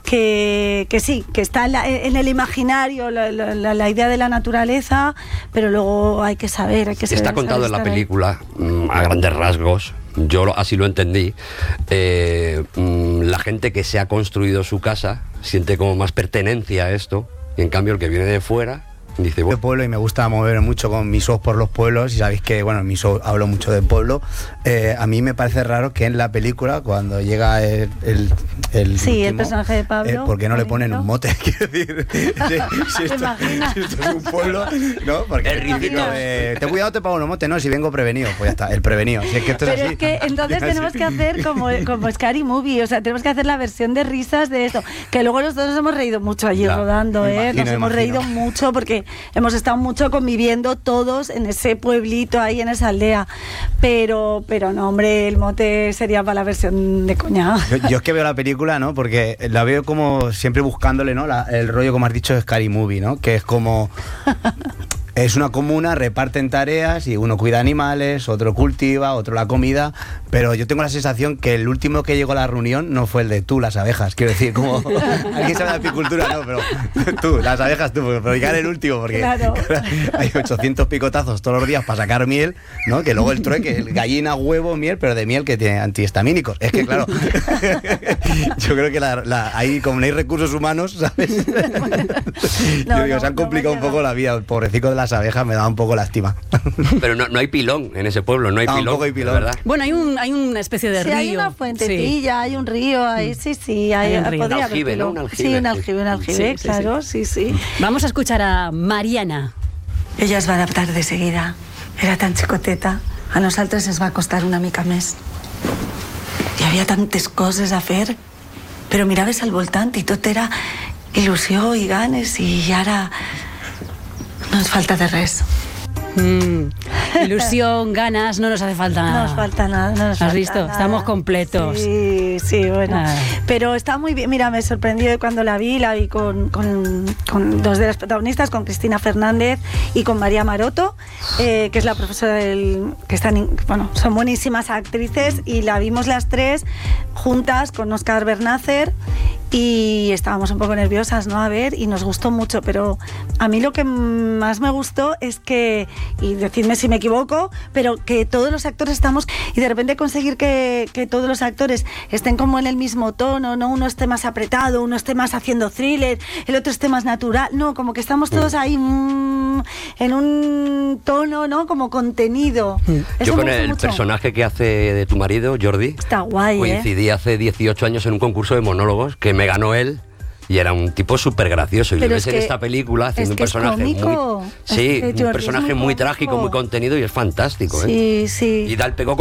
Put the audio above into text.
que sí, que está en el imaginario la idea de la naturaleza, pero luego hay que saber, está contado en la película a grandes rasgos. Yo así lo entendí. La gente que se ha construido su casa siente como más pertenencia a esto, y en cambio el que viene de fuera dice, de pueblo, y me gusta mover mucho con mis ojos por los pueblos, y sabéis que, bueno, en mis ojos hablo mucho del pueblo. A mí me parece raro que en la película, cuando llega el último, el personaje de Pablo, ¿por qué no le ponen un mote? Quiero decir, si esto es un pueblo, ¿no? Porque el ridículo ten cuidado, te pago un mote, no, si vengo prevenido, pues ya está, el prevenido. Si es que esto pero es así. Es que entonces tenemos que hacer como Scary Movie, o sea, tenemos que hacer la versión de risas de esto, que luego nosotros nos hemos reído mucho allí rodando, nos hemos reído mucho porque hemos estado mucho conviviendo todos en ese pueblito ahí, en esa aldea, pero no, hombre, el mote sería para la versión de coña. Yo es que veo la película, ¿no? Porque la veo como siempre buscándole, ¿no? El rollo, como has dicho, de Scary Movie, ¿no? Que es como... Es una comuna, reparten tareas y uno cuida animales, otro cultiva, otro la comida, pero yo tengo la sensación que el último que llegó a la reunión no fue el de tú, las abejas, quiero decir, como alguien sabe de apicultura, no, pero tú, las abejas tú, pero llegar el último, porque claro, hay 800 picotazos todos los días para sacar miel, ¿no? Que luego el trueque, gallina, huevo, miel, pero de miel que tiene antihistamínicos. Es que claro, yo creo que ahí, como no hay recursos humanos, ¿sabes? Yo digo, se han complicado un poco la vida, el pobrecito de las abejas, me da un poco lástima. Pero no hay pilón en ese pueblo, no hay pilón. Tampoco hay pilón, ¿verdad? Bueno, hay una especie de río. Hay una fuentecilla, hay un río, hay un río. Un aljibe, ¿no? Un aljibe. Sí, un aljibe, claro, sí. Vamos a escuchar a Mariana. Ella es va adaptar de seguida. Era tan xicoteta. A nosaltres ens va costar una mica més. Hi havia tantes coses a fer, però miraves al voltant i tot era il·lusió i ganes, i ara no ens falta de res. Ilusión, ganas, no nos hace falta nada. No nos falta nada. ¿Has visto? Nada. Estamos completos. Sí, bueno. Pero está muy bien. Mira, me sorprendió cuando la vi con dos de las protagonistas, con Cristina Fernández y con María Maroto, que es la profesora que son buenísimas actrices, y la vimos las tres juntas con Óscar Bernácer. Y estábamos un poco nerviosas, ¿no? A ver, y nos gustó mucho, pero a mí lo que más me gustó es que, y decidme si me equivoco, pero que todos los actores estamos, y de repente conseguir que todos los actores estén como en el mismo tono, ¿no? Uno esté más apretado, uno esté más haciendo thriller, el otro esté más natural, no, como que estamos todos ahí en un tono, ¿no? Como contenido. Yo con el personaje que hace de tu marido, Jordi, está guay, coincidí hace 18 años en un concurso de monólogos que me ganó él, y era un tipo súper gracioso, y lo ves en esta película haciendo un personaje un personaje muy trágico, muy contenido, y es fantástico. Sí. Y da el pego como